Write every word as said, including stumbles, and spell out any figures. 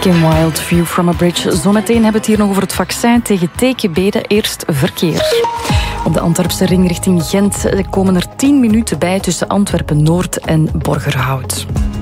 Kim Wilde, View from a Bridge. Zometeen hebben we het hier nog over het vaccin tegen T K B. Eerst verkeer. Op de Antwerpse ring richting Gent komen er tien minuten bij tussen Antwerpen-Noord en Borgerhout.